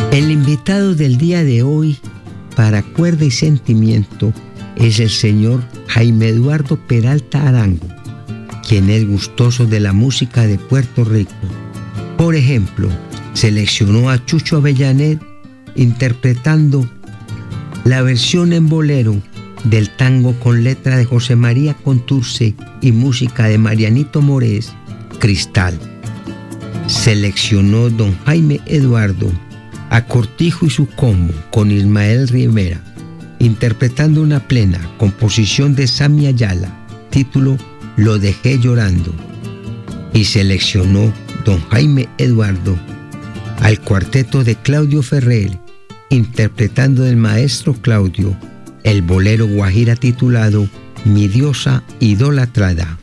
El invitado del día de hoy para Cuerda y Sentimiento es el señor Jaime Eduardo Peralta Arango, quien es gustoso de la música de Puerto Rico. Por ejemplo, seleccionó a Chucho Avellanet interpretando la versión en bolero del tango con letra de José María Contursi y música de Marianito Morés, Cristal. Seleccionó don Jaime Eduardo a Cortijo y su combo con Ismael Rivera, interpretando una plena composición de Sammy Ayala, título Lo dejé llorando. Y seleccionó don Jaime Eduardo al cuarteto de Claudio Ferrer, interpretando del maestro Claudio el bolero guajira titulado Mi diosa idolatrada.